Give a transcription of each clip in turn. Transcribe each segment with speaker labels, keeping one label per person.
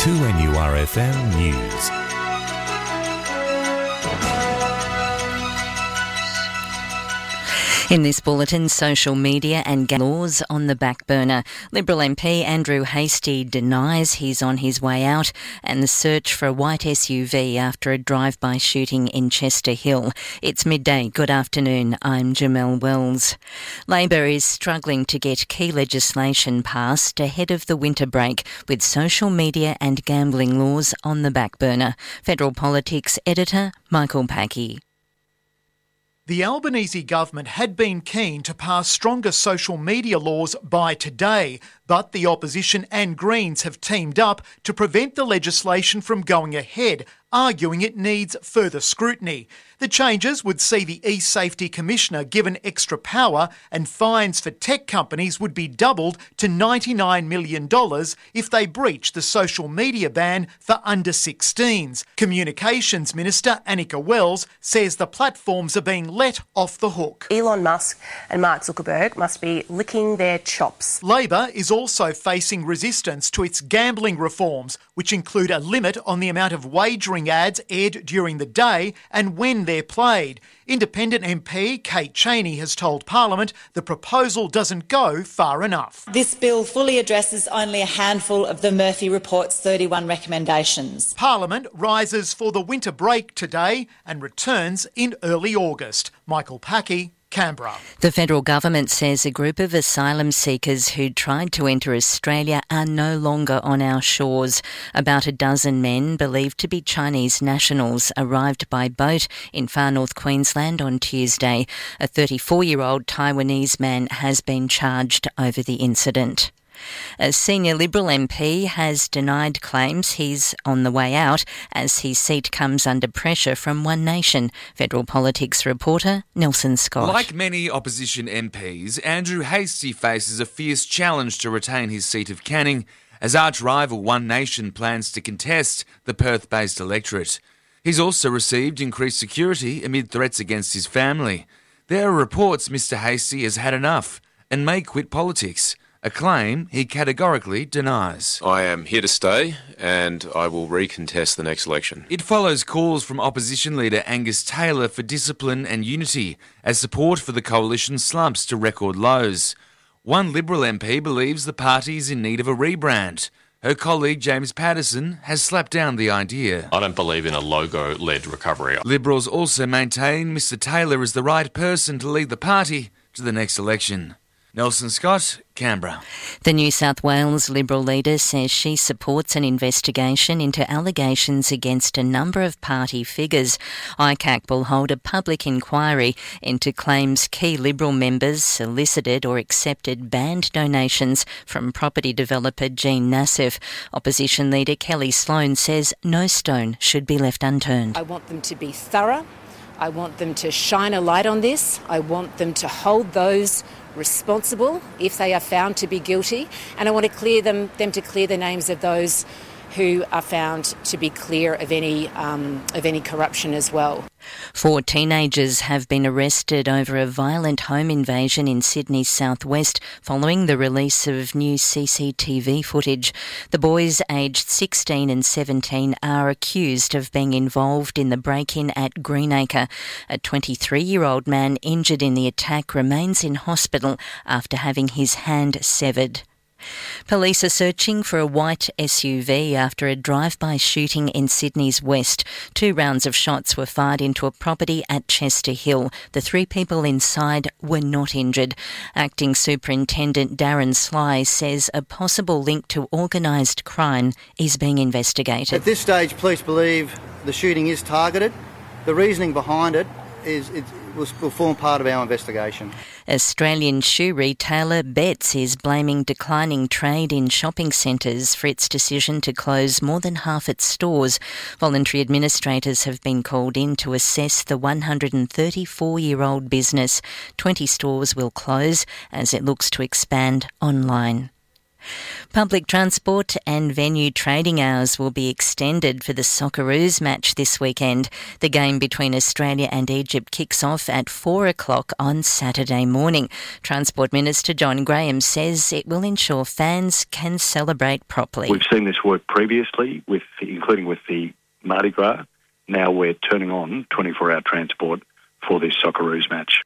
Speaker 1: 2NURFM News.
Speaker 2: In this bulletin, social media and laws on the back burner. Liberal MP Andrew Hastie denies he's on his way out, and the search for a white SUV after a drive-by shooting in Chester Hill. It's midday. Good afternoon. I'm Jamelle Wells. Labor is struggling to get key legislation passed ahead of the winter break, with social media and gambling laws on the back burner. Federal Politics editor Michael Packey.
Speaker 3: The Albanese government had been keen to pass stronger social media laws by today, but the opposition and Greens have teamed up to prevent the legislation from going ahead, arguing it needs further scrutiny. The changes would see the eSafety Commissioner given extra power, and fines for tech companies would be doubled to $99 million if they breach the social media ban for under 16s. Communications Minister Annika Wells says the platforms are being let off the hook.
Speaker 4: Elon Musk and Mark Zuckerberg must be licking their chops.
Speaker 3: Labor is also facing resistance to its gambling reforms, which include a limit on the amount of wagering ads aired during the day and when they're played. Independent MP Kate Chaney has told Parliament the proposal doesn't go far enough.
Speaker 5: This bill fully addresses only a handful of the Murphy Report's 31 recommendations.
Speaker 3: Parliament rises for the winter break today and returns in early August. Michael Packey, Canberra.
Speaker 2: The federal government says a group of asylum seekers who tried to enter Australia are no longer on our shores. About a dozen men believed to be Chinese nationals arrived by boat in far north Queensland on Tuesday. A 34-year-old Taiwanese man has been charged over the incident. A senior Liberal MP has denied claims he's on the way out as his seat comes under pressure from One Nation. Federal Politics reporter Nelson Scott.
Speaker 6: Like many opposition MPs, Andrew Hastie faces a fierce challenge to retain his seat of Canning as arch-rival One Nation plans to contest the Perth-based electorate. He's also received increased security amid threats against his family. There are reports Mr Hastie has had enough and may quit politics, a claim he categorically denies.
Speaker 7: I am here to stay and I will recontest the next election.
Speaker 6: It follows calls from opposition leader Angus Taylor for discipline and unity as support for the coalition slumps to record lows. One Liberal MP believes the party is in need of a rebrand. Her colleague James Patterson has slapped down the idea.
Speaker 8: I don't believe in a logo-led recovery.
Speaker 6: Liberals also maintain Mr Taylor is the right person to lead the party to the next election. Nelson Scott, Canberra.
Speaker 2: The New South Wales Liberal leader says she supports an investigation into allegations against a number of party figures. ICAC will hold a public inquiry into claims key Liberal members solicited or accepted band donations from property developer Jean Nassif. Opposition leader Kelly Sloan says no stone should be left unturned.
Speaker 9: I want them to be thorough. I want them to shine a light on this. I want them to hold those responsible if they are found to be guilty, and I want to clear them to clear the names of those who are found to be clear of any corruption as well.
Speaker 2: 4 teenagers have been arrested over a violent home invasion in Sydney's southwest following the release of new CCTV footage. The boys aged 16 and 17 are accused of being involved in the break-in at Greenacre. A 23-year-old man injured in the attack remains in hospital after having his hand severed. Police are searching for a white SUV after a drive-by shooting in Sydney's west. 2 rounds of shots were fired into a property at Chester Hill. The 3 people inside were not injured. Acting Superintendent Darren Sly says a possible link to organised crime is being investigated.
Speaker 10: At this stage, police believe the shooting is targeted. The reasoning behind it will form part of our investigation.
Speaker 2: Australian shoe retailer Betts is blaming declining trade in shopping centres for its decision to close more than half its stores. Voluntary administrators have been called in to assess the 134-year-old business. 20 stores will close as it looks to expand online. Public transport and venue trading hours will be extended for the Socceroos match this weekend. The game between Australia and Egypt kicks off at 4 o'clock on Saturday morning. Transport Minister John Graham says it will ensure fans can celebrate properly.
Speaker 1: We've seen this work previously, including with the Mardi Gras. Now we're turning on 24-hour transport for this Socceroos match.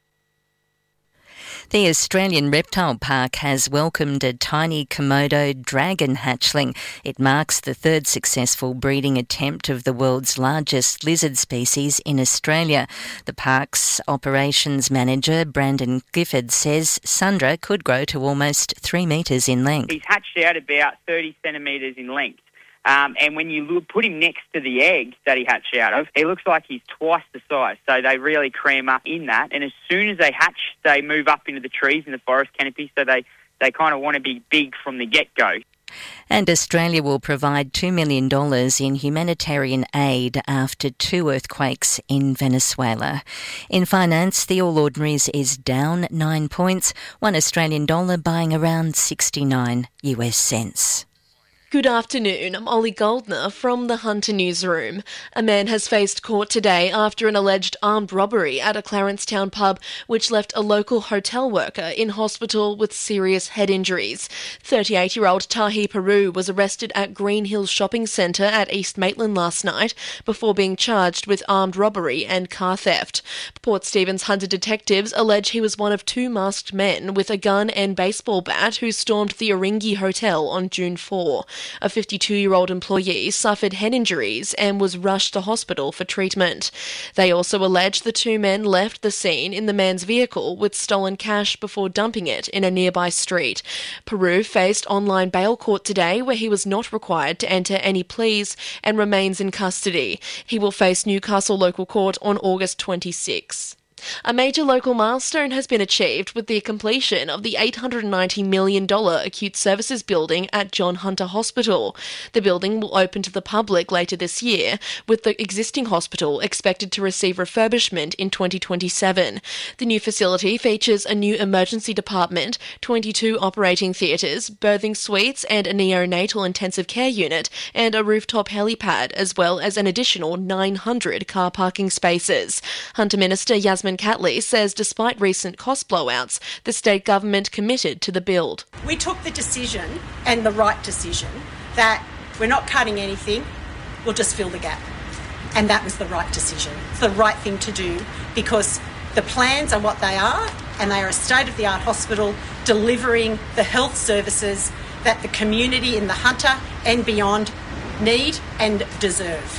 Speaker 2: The Australian Reptile Park has welcomed a tiny Komodo dragon hatchling. It marks the third successful breeding attempt of the world's largest lizard species in Australia. The park's operations manager, Brandon Gifford, says Sundra could grow to almost 3 metres in length.
Speaker 11: He's hatched out about 30 centimetres in length. And when you put him next to the egg that he hatched out of, it looks like he's twice the size. So they really cram up in that. And as soon as they hatch, they move up into the trees in the forest canopy. So they kind of want to be big from the get-go.
Speaker 2: And Australia will provide $2 million in humanitarian aid after 2 earthquakes in Venezuela. In finance, the All Ordinaries is down 9 points, $1 Australian buying around 69 US cents.
Speaker 12: Good afternoon, I'm Ollie Goldner from the Hunter Newsroom. A man has faced court today after an alleged armed robbery at a Clarencetown pub which left a local hotel worker in hospital with serious head injuries. 38-year-old Tahi Peru was arrested at Green Hills Shopping Centre at East Maitland last night before being charged with armed robbery and car theft. Port Stephens Hunter detectives allege he was one of 2 masked men with a gun and baseball bat who stormed the Oringi Hotel on June 4. A 52-year-old employee suffered head injuries and was rushed to hospital for treatment. They also allege the 2 men left the scene in the man's vehicle with stolen cash before dumping it in a nearby street. Peru faced online bail court today where he was not required to enter any pleas and remains in custody. He will face Newcastle Local Court on August 26. A major local milestone has been achieved with the completion of the $890 million acute services building at John Hunter Hospital. The building will open to the public later this year, with the existing hospital expected to receive refurbishment in 2027. The new facility features a new emergency department, 22 operating theatres, birthing suites and a neonatal intensive care unit, and a rooftop helipad, as well as an additional 900 car parking spaces. Hunter Minister Yasmin Catley says despite recent cost blowouts, the state government committed to the build.
Speaker 13: We took the decision, and the right decision, that we're not cutting anything, we'll just fill the gap. And that was the right decision. It's the right thing to do because the plans are what they are, and they are a state-of-the-art hospital delivering the health services that the community in the Hunter and beyond need and deserve.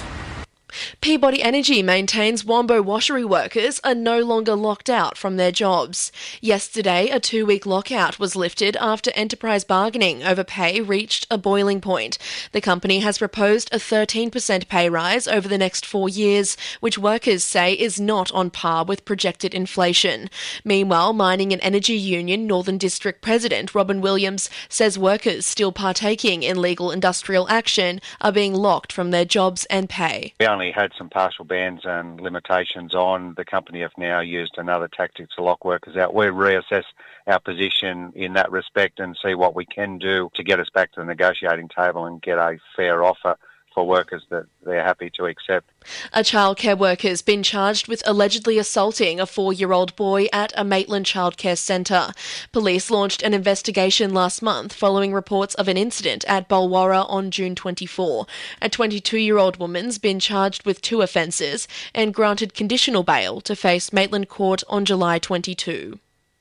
Speaker 12: Peabody Energy maintains Wombo washery workers are no longer locked out from their jobs. Yesterday, a 2-week lockout was lifted after enterprise bargaining over pay reached a boiling point. The company has proposed a 13% pay rise over the next 4 years, which workers say is not on par with projected inflation. Meanwhile, Mining and Energy Union Northern District President Robin Williams says workers still partaking in legal industrial action are being locked from their jobs and pay.
Speaker 14: We only had some partial bans and limitations on. The company have now used another tactic to lock workers out. We'll reassess our position in that respect and see what we can do to get us back to the negotiating table and get a fair offer for workers that they're happy to accept.
Speaker 12: A childcare worker has been charged with allegedly assaulting a 4-year-old boy at a Maitland childcare centre. Police launched an investigation last month following reports of an incident at Bulwarra on June 24. A 22-year-old woman's been charged with 2 offences and granted conditional bail to face Maitland Court on July 22.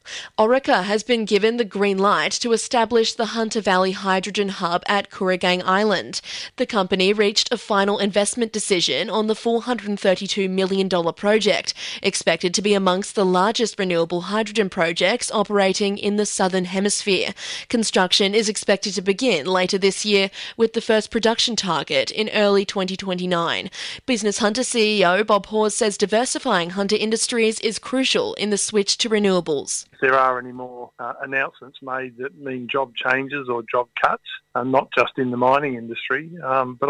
Speaker 12: Orica has been given the green light to establish the Hunter Valley Hydrogen Hub at Kooragang Island. The company reached a final investment decision on the $432 million project, expected to be amongst the largest renewable hydrogen projects operating in the Southern Hemisphere. Construction is expected to begin later this year, with the first production target in early 2029. Business Hunter CEO Bob Hawes says diversifying Hunter Industries is crucial in the switch to renewables.
Speaker 15: If there are any more announcements made that mean job changes or job cuts, not just in the mining industry, but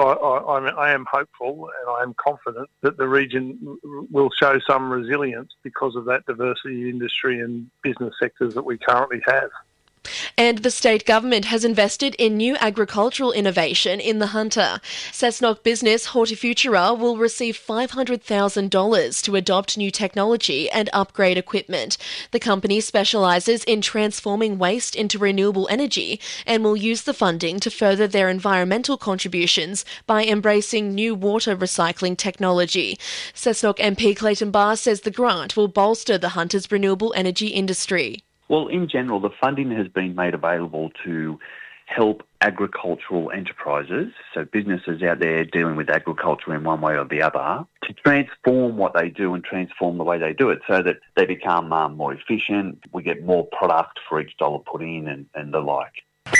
Speaker 15: I am hopeful and I am confident that the region will show some resilience because of that diversity in industry and business sectors that we currently have.
Speaker 12: And the state government has invested in new agricultural innovation in the Hunter. Cessnock business Hortifutura will receive $500,000 to adopt new technology and upgrade equipment. The company specialises in transforming waste into renewable energy and will use the funding to further their environmental contributions by embracing new water recycling technology. Cessnock MP Clayton Barr says the grant will bolster the Hunter's renewable energy industry.
Speaker 16: Well, in general, the funding has been made available to help agricultural enterprises, so businesses out there dealing with agriculture in one way or the other, to transform what they do and transform the way they do it so that they become more efficient, we get more product for each dollar put in and the like.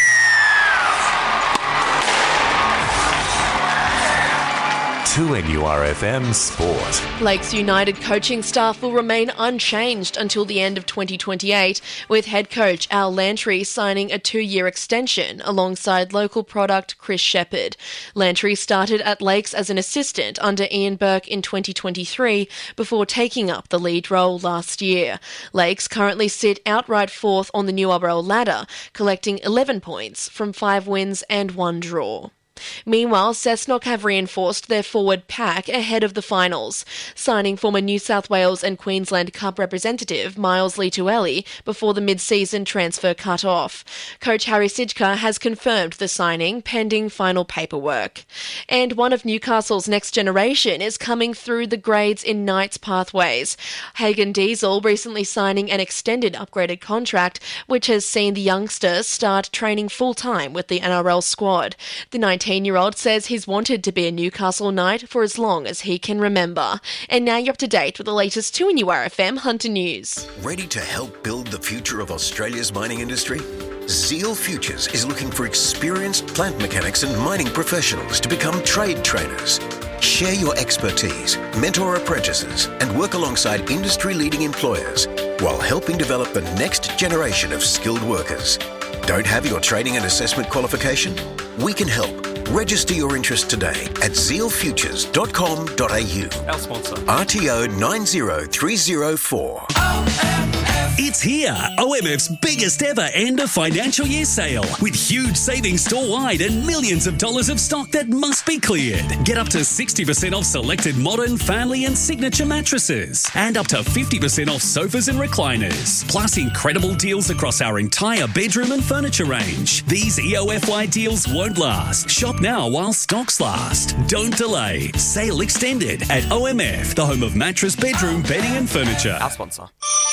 Speaker 17: To NURFM Sport.
Speaker 12: Lakes United coaching staff will remain unchanged until the end of 2028, with head coach Al Lantry signing a 2-year extension alongside local product Chris Shepherd. Lantry started at Lakes as an assistant under Ian Burke in 2023 before taking up the lead role last year. Lakes currently sit outright fourth on the New Umbro ladder, collecting 11 points from 5 wins and 1 draw. Meanwhile, Cessnock have reinforced their forward pack ahead of the finals, signing former New South Wales and Queensland Cup representative Miles Litueli before the mid-season transfer cut-off. Coach Harry Sijka has confirmed the signing pending final paperwork. And one of Newcastle's next generation is coming through the grades in Knights pathways. Hagen Diesel recently signing an extended upgraded contract, which has seen the youngster start training full-time with the NRL squad. The 19-year-old says he's wanted to be a Newcastle Knight for as long as he can remember. And now you're up to date with the latest 2NURFM Hunter News.
Speaker 18: Ready to help build the future of Australia's mining industry? Zeal Futures is looking for experienced plant mechanics and mining professionals to become trade trainers. Share your expertise, mentor apprentices, and work alongside industry-leading employers while helping develop the next generation of skilled workers. Don't have your training and assessment qualification? We can help. Register your interest today at zealfutures.com.au.
Speaker 8: Our sponsor.
Speaker 18: RTO 90304.
Speaker 19: It's here, OMF's biggest ever end of financial year sale, with huge savings store-wide and millions of dollars of stock that must be cleared. Get up to 60% off selected modern, family and signature mattresses, and up to 50% off sofas and recliners, plus incredible deals across our entire bedroom and furniture range. These EOFY deals won't last. Shop now while stocks last. Don't delay. Sale extended at OMF, the home of mattress, bedroom, bedding and furniture.
Speaker 8: Our sponsor.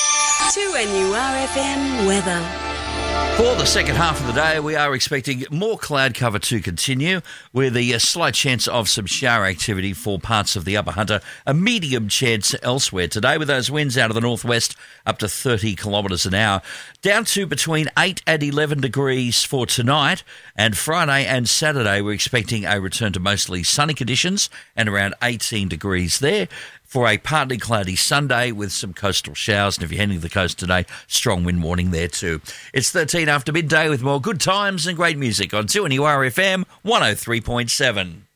Speaker 20: 2NURFM weather. For the second half of the day, we are expecting more cloud cover to continue, with a slight chance of some shower activity for parts of the Upper Hunter, a medium chance elsewhere today, with those winds out of the northwest up to 30 kilometres an hour, down to between 8 and 11 degrees for tonight. And Friday and Saturday, we're expecting a return to mostly sunny conditions and around 18 degrees there, for a partly cloudy Sunday with some coastal showers. And if you're heading to the coast today, strong wind warning there too. It's 13 after midday with more good times and great music on 2NURFM 103.7.